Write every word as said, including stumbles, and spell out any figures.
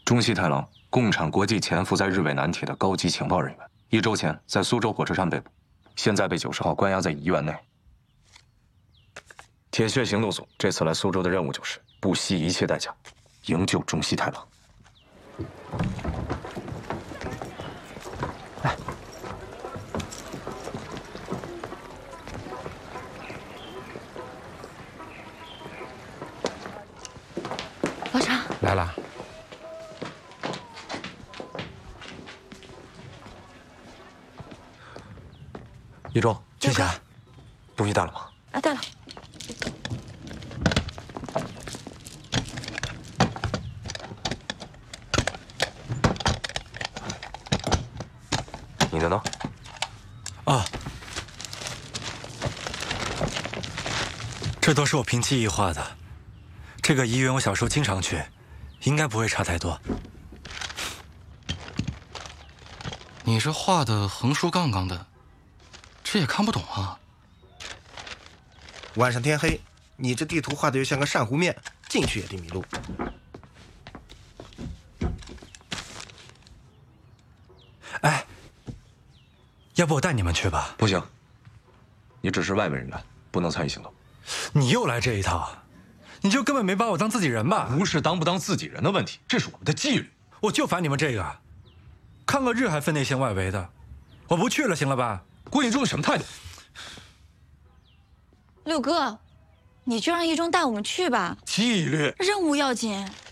中西太郎，共产国际潜伏在日伪难题的高级情报人员，一周前在苏州火车站被捕，现在被九十号关押在医院内。铁血行动组这次来苏州的任务就是不惜一切代价营救中西太郎。 来， 老常来了。 一中， 军衔， 东西带了吗？ 啊，带了。 你的呢？ 啊，这都是我凭记忆画的。这个医院我小时候经常去，应该不会差太多。 你这画的横竖杠杠的。 这也看不懂啊！ 晚上天黑，你这地图画的又像个扇糊面，进去也得迷路。 哎，要不我带你们去吧？ 不行，你只是外围人员，不能参与行动。 你又来这一套，你就根本没把我当自己人吧？ 不是当不当自己人的问题，这是我们的纪律。 我就烦你们这个，抗个日还分内线外围的，我不去了，行了吧？ 郭一中什么态度？ 六哥，你就让一中带我们去吧。 纪律， 任务要紧。